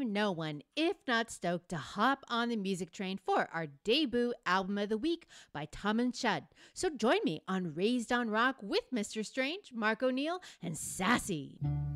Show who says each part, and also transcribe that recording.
Speaker 1: no one if not stoked to hop on the music train for our debut album of the week by Tom and Shud. So join me on Raised on Rock with Mr. Strange, Mark O'Neill, and Sassy.